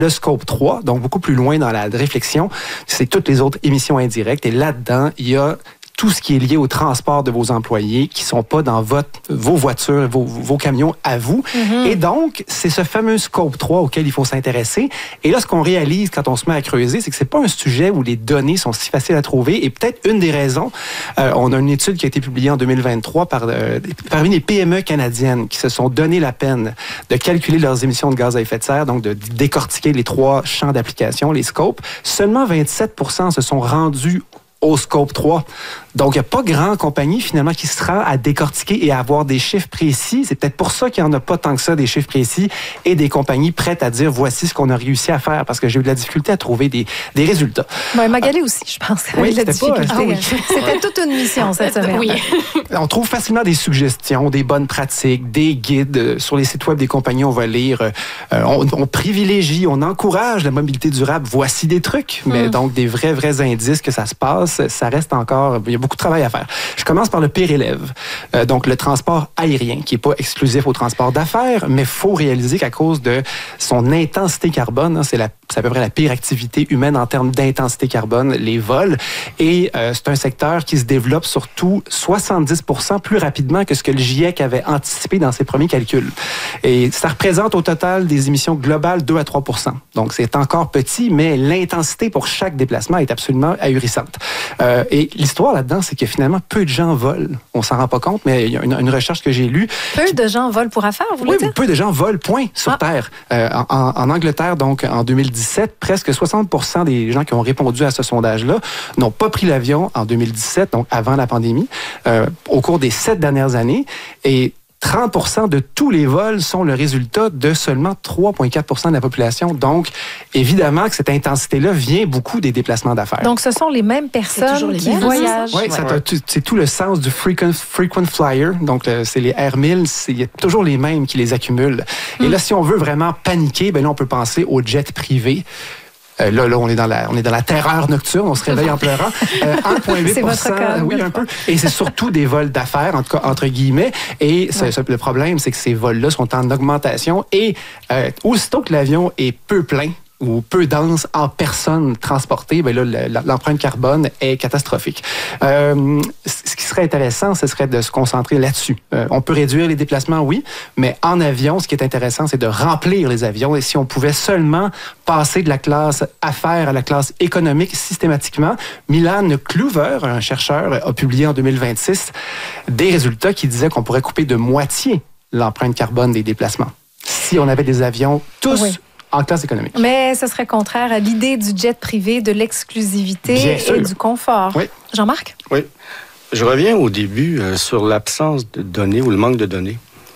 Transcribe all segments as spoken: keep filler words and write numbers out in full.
Le scope trois, donc beaucoup plus loin dans la réflexion, c'est toutes les autres émissions indirectes. Et là-dedans, il y a tout ce qui est lié au transport de vos employés qui sont pas dans votre, vos voitures, vos, vos camions à vous. Mm-hmm. Et donc, c'est ce fameux scope trois auquel il faut s'intéresser. Et là, ce qu'on réalise quand on se met à creuser, c'est que c'est pas un sujet où les données sont si faciles à trouver. Et peut-être une des raisons, euh, on a une étude qui a été publiée en deux mille vingt-trois par, euh, parmi les P M E canadiennes qui se sont donné la peine de calculer leurs émissions de gaz à effet de serre, donc de décortiquer les trois champs d'application, les scopes. Seulement vingt-sept pour cent se sont rendus au scope trois. Donc, il n'y a pas grand compagnie, finalement, qui se rend à décortiquer et à avoir des chiffres précis. C'est peut-être pour ça qu'il n'y en a pas tant que ça, des chiffres précis, et des compagnies prêtes à dire, voici ce qu'on a réussi à faire, parce que j'ai eu de la difficulté à trouver des, des résultats. Oui, Magali euh, aussi, je pense. Oui, la difficulté. Pas, ah, oui. C'était toute une mission, cette semaine. Oui. On trouve facilement des suggestions, des bonnes pratiques, des guides. Sur les sites web des compagnies, on va lire, euh, on, on privilégie, on encourage la mobilité durable. Voici des trucs, mais mm. donc des vrais, vrais indices que ça se passe, ça reste encore... Il y a beaucoup de travail à faire. Je commence par le pire élève. Euh, donc, le transport aérien, qui n'est pas exclusif au transport d'affaires, mais il faut réaliser qu'à cause de son intensité carbone, hein, c'est, la, c'est à peu près la pire activité humaine en termes d'intensité carbone, les vols. Et euh, c'est un secteur qui se développe surtout soixante-dix pour cent plus rapidement que ce que le GIEC avait anticipé dans ses premiers calculs. Et ça représente au total des émissions globales deux à trois pour cent. Donc, c'est encore petit, mais l'intensité pour chaque déplacement est absolument ahurissante. Euh, et l'histoire là-dedans, c'est que finalement, peu de gens volent. On s'en rend pas compte, mais il y a une, une recherche que j'ai lue. Peu de gens volent pour affaires, vous voulez oui, dire? Peu de gens volent, point, sur ah. Terre. Euh, en, en Angleterre, donc, en deux mille dix-sept, presque soixante pour cent des gens qui ont répondu à ce sondage-là n'ont pas pris l'avion en deux mille dix-sept, donc avant la pandémie, euh, au cours des sept dernières années. Et trente pour cent de tous les vols sont le résultat de seulement trois virgule quatre pour cent de la population. Donc, évidemment que cette intensité-là vient beaucoup des déplacements d'affaires. Donc, ce sont les mêmes personnes les qui mêmes, voyagent. Oui, ouais. C'est tout le sens du frequent, frequent flyer. Donc, c'est les Air Miles. Il y a toujours les mêmes qui les accumulent. Mm. Et là, si on veut vraiment paniquer, ben là, on peut penser aux jets privés. Euh, là, là, on est dans la, on est dans la terreur nocturne, on se réveille en pleurant. Euh, un virgule huit pour cent, c'est votre cas, oui, un peu. Et c'est surtout des vols d'affaires, en tout cas, entre guillemets. Et ouais. ça, ça, le problème, c'est que ces vols-là sont en augmentation. Et euh, aussitôt que l'avion est peu plein, ou peu dense en personnes transportées, bien là, l'empreinte carbone est catastrophique. Euh, ce qui serait intéressant, ce serait de se concentrer là-dessus. Euh, on peut réduire les déplacements, oui, mais en avion, ce qui est intéressant, c'est de remplir les avions. Et si on pouvait seulement passer de la classe affaires à la classe économique systématiquement, Milan Kluver, un chercheur, a publié en deux mille vingt-six des résultats qui disaient qu'on pourrait couper de moitié l'empreinte carbone des déplacements si on avait des avions tous oui. en classe économique. Mais ce serait contraire à l'idée du jet privé, de l'exclusivité et du confort. Oui. Jean-Marc? Oui. Je reviens au début euh, sur l'absence de données ou le manque de données.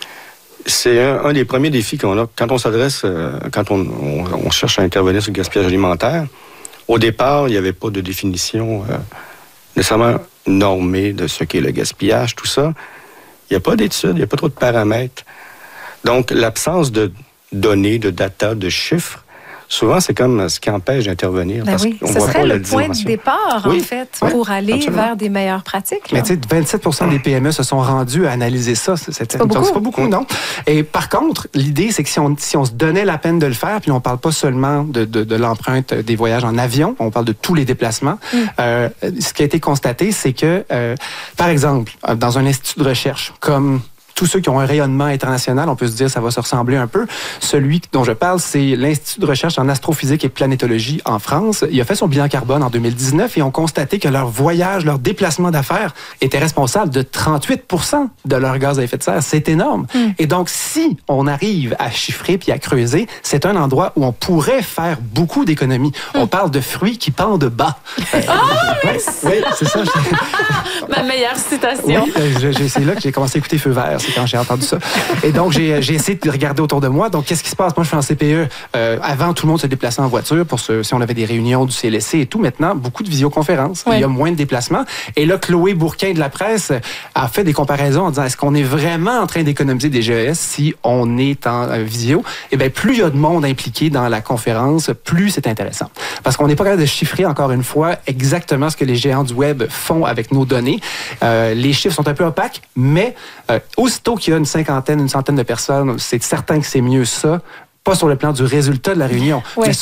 C'est un, un des premiers défis qu'on a quand on s'adresse, euh, quand on, on, on cherche à intervenir sur le gaspillage alimentaire. Au départ, il n'y avait pas de définition euh, nécessairement normée de ce qu'est le gaspillage, tout ça. Il n'y a pas d'études, il n'y a pas trop de paramètres. Donc, l'absence de données, de data, de chiffres, souvent, c'est comme ce qui empêche d'intervenir. Ben parce oui. qu'on Ce voit serait pas le la point de départ, oui. en fait, oui. pour aller Absolument. vers des meilleures pratiques. Mais tu sais, vingt-sept pour cent des P M E se sont rendus à analyser ça. C'est, c'est pas beaucoup. C'est pas beaucoup, non. Et par contre, l'idée, c'est que si on, si on se donnait la peine de le faire, puis on parle pas seulement de, de, de l'empreinte des voyages en avion, on parle de tous les déplacements, mm. euh, ce qui a été constaté, c'est que, euh, par exemple, dans un institut de recherche comme tous ceux qui ont un rayonnement international, on peut se dire ça va se ressembler un peu. Celui dont je parle, c'est l'Institut de recherche en astrophysique et planétologie en France. Il a fait son bilan carbone en deux mille dix-neuf et ont constaté que leur voyage, leur déplacement d'affaires était responsable de trente-huit pour cent de leur gaz à effet de serre. C'est énorme. Mm. Et donc, si on arrive à chiffrer puis à creuser, c'est un endroit où on pourrait faire beaucoup d'économies. Mm. On parle de fruits qui pendent bas. Euh, oh, oui, oui, c'est ça. Ma meilleure citation. Oui, je, c'est là que j'ai commencé à écouter Feu vert. C'est quand j'ai entendu ça. Et donc, j'ai, j'ai essayé de regarder autour de moi. Donc, qu'est-ce qui se passe? Moi, je suis en C P E. Euh, avant, tout le monde se déplaçait en voiture pour ce, si on avait des réunions du C L S C et tout. Maintenant, beaucoup de visioconférences. Oui. Il y a moins de déplacements. Et là, Chloé Bourquin de la presse a fait des comparaisons en disant, est-ce qu'on est vraiment en train d'économiser des G E S si on est en euh, visio? Eh bien, plus il y a de monde impliqué dans la conférence, plus c'est intéressant. Parce qu'on n'est pas capable de chiffrer, encore une fois, exactement ce que les géants du web font avec nos données. Euh, les chiffres sont un peu opaques, mais euh, aussitôt qu'il y a une cinquantaine, une centaine de personnes, c'est certain que c'est mieux ça. Pas sur le plan du résultat de la réunion, ouais. mais